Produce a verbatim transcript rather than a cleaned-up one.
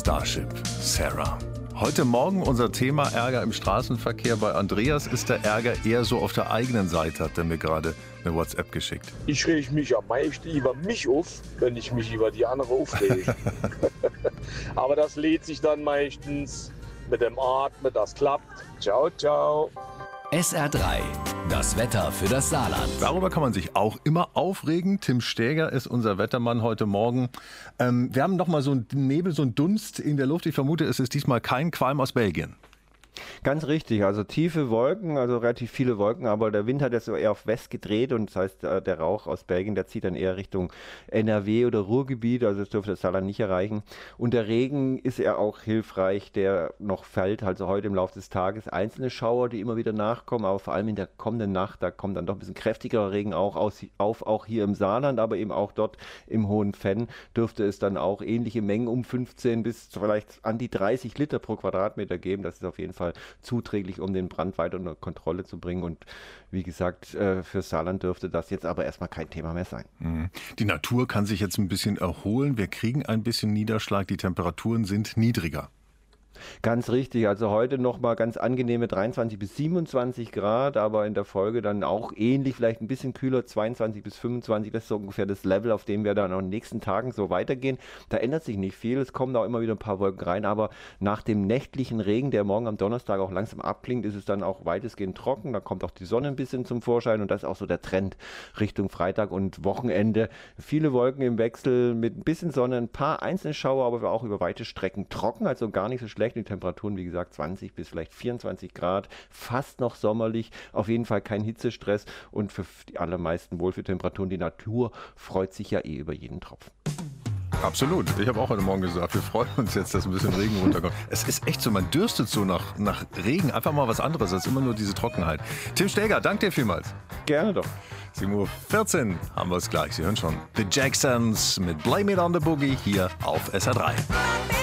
Starship, Sarah. Heute Morgen unser Thema Ärger im Straßenverkehr. Bei Andreas ist der Ärger eher so auf der eigenen Seite, hat er mir gerade eine WhatsApp geschickt. Ich reg mich am meisten über mich auf, wenn ich mich über die andere aufrege. Aber das lädt sich dann meistens mit dem Atmen, das klappt. Ciao, ciao. S R drei, das Wetter für das Saarland. Darüber kann man sich auch immer aufregen. Tim Stäger ist unser Wettermann heute Morgen. Ähm, wir haben noch mal so einen Nebel, so einen Dunst in der Luft. Ich vermute, es ist diesmal kein Qualm aus Belgien. Ganz richtig, also tiefe Wolken, also relativ viele Wolken, aber der Wind hat jetzt so eher auf West gedreht und das heißt, der Rauch aus Belgien, der zieht dann eher Richtung N R W oder Ruhrgebiet, also das dürfte das Saarland nicht erreichen. Und der Regen ist ja auch hilfreich, der noch fällt, also heute im Laufe des Tages einzelne Schauer, die immer wieder nachkommen, aber vor allem in der kommenden Nacht, da kommt dann doch ein bisschen kräftigerer Regen auch aus, auf, auch hier im Saarland, aber eben auch dort im Hohen Venn dürfte es dann auch ähnliche Mengen um fünfzehn bis vielleicht an die dreißig Liter pro Quadratmeter geben, das ist auf jeden Fall zuträglich, um den Brand weiter unter Kontrolle zu bringen. Und wie gesagt, für Saarland dürfte das jetzt aber erstmal kein Thema mehr sein. Die Natur kann sich jetzt ein bisschen erholen. Wir kriegen ein bisschen Niederschlag. Die Temperaturen sind niedriger. Ganz richtig, also heute nochmal ganz angenehme dreiundzwanzig bis siebenundzwanzig Grad, aber in der Folge dann auch ähnlich, vielleicht ein bisschen kühler, zweiundzwanzig bis fünfundzwanzig, das ist so ungefähr das Level, auf dem wir dann auch in den nächsten Tagen so weitergehen. Da ändert sich nicht viel, es kommen auch immer wieder ein paar Wolken rein, aber nach dem nächtlichen Regen, der morgen am Donnerstag auch langsam abklingt, ist es dann auch weitestgehend trocken, da kommt auch die Sonne ein bisschen zum Vorschein und das ist auch so der Trend Richtung Freitag und Wochenende. Viele Wolken im Wechsel mit ein bisschen Sonne, ein paar einzelne Schauer, aber auch über weite Strecken trocken, also gar nicht so schlecht. Die Temperaturen, wie gesagt, zwanzig bis vielleicht vierundzwanzig Grad, fast noch sommerlich, auf jeden Fall kein Hitzestress und für die allermeisten Wohlfühltemperaturen. Die Natur freut sich ja eh über jeden Tropfen. Absolut. Ich habe auch heute Morgen gesagt, wir freuen uns jetzt, dass ein bisschen Regen runterkommt. Es ist echt so, man dürstet so nach, nach Regen. Einfach mal was anderes als immer nur diese Trockenheit. Tim Stäger, danke dir vielmals. Gerne doch. sieben Uhr vierzehn haben wir es gleich. Sie hören schon The Jacksons mit Blame It on the Boogie hier auf S R drei.